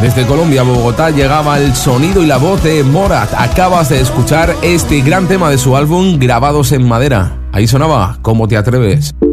Desde Colombia, Bogotá, llegaba el sonido y la voz de Morat. Acabas de escuchar este gran tema de su álbum Grabados en Madera. Ahí sonaba ¿Cómo te atreves?